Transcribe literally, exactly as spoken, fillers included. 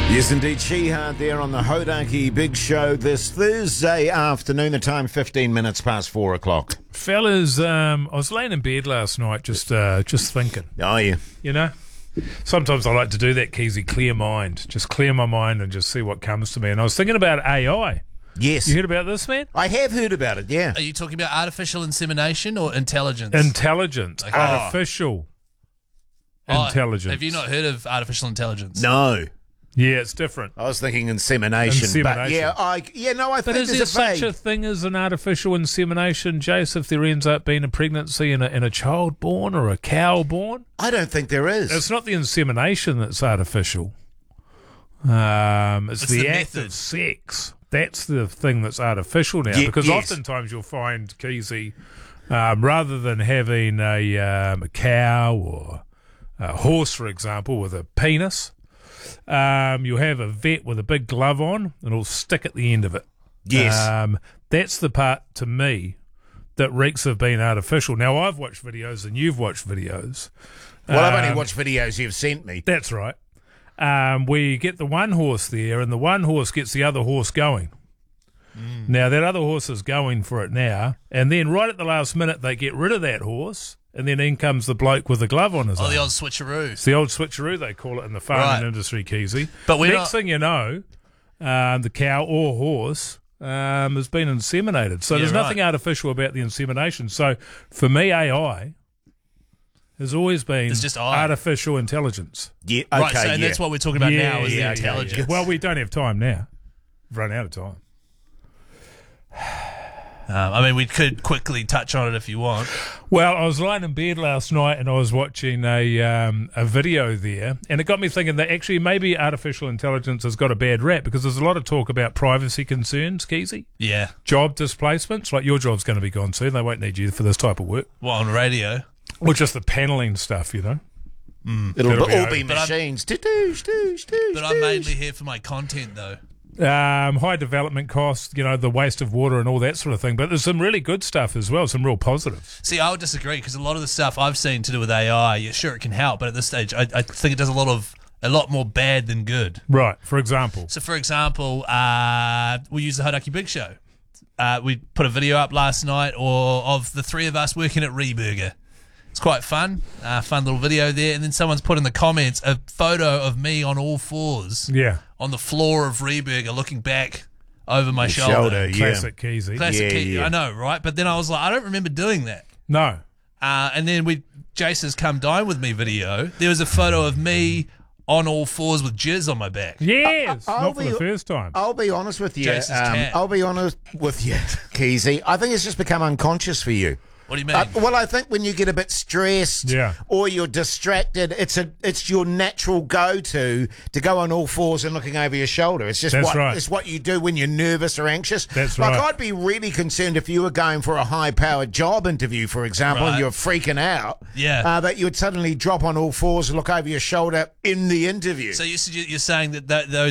Yes, indeed. Shihad there on the Hodaki Big Show this Thursday afternoon. The time fifteen minutes past four o'clock. Fellas, um, I was laying in bed last night just uh, just thinking. Oh, yeah. You know? Sometimes I like to do that, Keezy, clear mind. Just clear my mind and just see what comes to me. And I was thinking about A I. Yes. You heard about this, man? I have heard about it, yeah. Are you talking about artificial insemination or intelligence? Intelligence. Okay. Artificial Oh, intelligence. Have you not heard of artificial intelligence? No. Yeah, it's different. I was thinking insemination. But Insemination. yeah, I, yeah, no, I But think is there there's a such vague... a thing as an artificial insemination, Jace, if there ends up being a pregnancy and a, and a child born or a cow born? I don't think there is. It's not the insemination that's artificial. Um, it's, It's the, the act method. of sex. That's the thing that's artificial now. Ye- because yes. oftentimes you'll find, Keezy, um, rather than having a, um, a cow or a horse, for example, with a penis, um, you'll have a vet with a big glove on and it'll stick at the end of it. Yes. Um, that's the part, to me, that reeks of being artificial. Now, I've watched videos and you've watched videos. well, I've only Um, watched videos you've sent me. That's right. Um, where you get the one horse there and the one horse gets the other horse going. Mm. Now, that other horse is going for it now, and then right at the last minute, they get rid of that horse, and then in comes the bloke with the glove on his Oh, arm. the old switcheroo. It's the old switcheroo, they call it in the farming Right. industry, Keezy. But we're Next not- thing you know, um, the cow or horse um, has been inseminated. So Yeah, there's right. nothing artificial about the insemination. So for me, A I has always been It's just I. artificial intelligence. Yeah, okay, right, so and yeah. that's what we're talking about Yeah, now is yeah, the yeah, intelligence. yeah. Well, we don't have time now. We've run out of time. Um, I mean, we could quickly touch on it if you want. Well, I was lying in bed last night and I was watching a um, a video there, and it got me thinking that actually maybe artificial intelligence has got a bad rap because there's a lot of talk about privacy concerns, Keezy. Yeah. Job displacements, like your job's going to be gone soon. They won't need you for this type of work. Well, on radio. Or just the panelling stuff, you know. It'll That'll be all over. be But I'm- machines. Doo-doosh, doosh, doosh, But I'm doosh. mainly here for my content, though. Um, high development costs, you know, the waste of water and all that sort of thing. But there's some really good stuff as well, some real positives. See, I would disagree because a lot of the stuff I've seen to do with A I, yeah, sure, it can help, but at this stage, I, I think it does a lot of a lot more bad than good. Right, for example. So, for example, uh, we use the Hodaki Big Show. Uh, we put a video up last night or of the three of us working at Reburger. It's quite fun, uh, fun little video there. And then someone's put in the comments a photo of me on all fours Yeah. on the floor of Reburger looking back over my Shoulder, shoulder. yeah. Classic Keezy. Classic Yeah, key, yeah. I know, right? But then I was like, I don't remember doing that. No. Uh, and then we Jason's Come Dine With Me video. There was a photo of me on all fours with jizz on my back. Yes. I'll Not for be- the first time. I'll be honest with you. Jason's um, cat. I'll be honest with you, Keezy. I think it's just become unconscious for you. What do you mean? Uh, well, I think when you get a bit stressed Yeah. or you're distracted, it's a it's your natural go-to to go on all fours and looking over your shoulder. It's just That's what right. it's what you do when you're nervous or anxious. That's like, right. I'd be really concerned if you were going for a high-powered job interview, for example, and Right. you're freaking out. Yeah. Uh, that you would suddenly drop on all fours and look over your shoulder in the interview. so you, you're saying that, that those